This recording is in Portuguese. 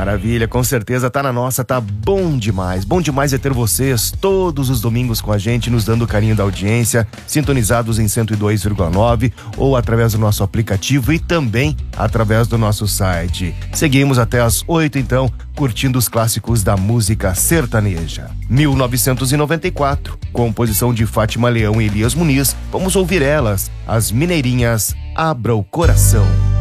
Maravilha, com certeza tá na nossa, tá bom demais. Bom demais é ter vocês todos os domingos com a gente, nos dando o carinho da audiência, sintonizados em 102,9 ou através do nosso aplicativo e também através do nosso site. Seguimos até as 8 então, curtindo os clássicos da música sertaneja. 1994, composição de Fátima Leão e Elias Muniz, vamos ouvir elas, as Mineirinhas, Abra o Coração.